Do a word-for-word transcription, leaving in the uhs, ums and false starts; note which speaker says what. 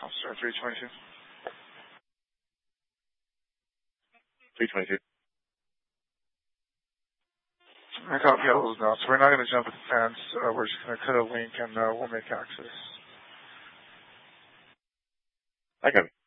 Speaker 1: Officer three twenty-two.
Speaker 2: three twenty-two.
Speaker 1: I copy all those notes. We're not going to jump at the fence. Uh, we're just going to cut a link and uh, we'll make access.
Speaker 2: I got it.